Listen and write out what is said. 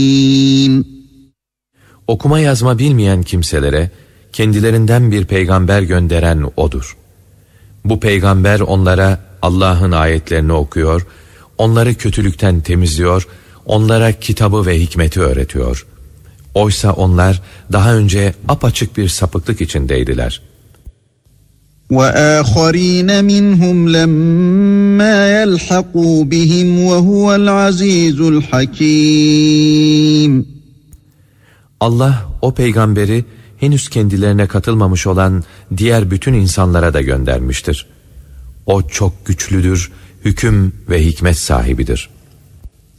Okuma yazma bilmeyen kimselere kendilerinden bir peygamber gönderen O'dur. Bu peygamber onlara Allah'ın ayetlerini okuyor, onları kötülükten temizliyor, onlara kitabı ve hikmeti öğretiyor. Oysa onlar daha önce apaçık bir sapıklık içindeydiler. وَآخَرِينَ مِنْهُمْ لَمَّا يَلْحَقُوا بِهِمْ وَهُوَ الْعَزِيزُ الْحَكِيمُ. Allah o peygamberi henüz kendilerine katılmamış olan diğer bütün insanlara da göndermiştir. O çok güçlüdür, hüküm ve hikmet sahibidir.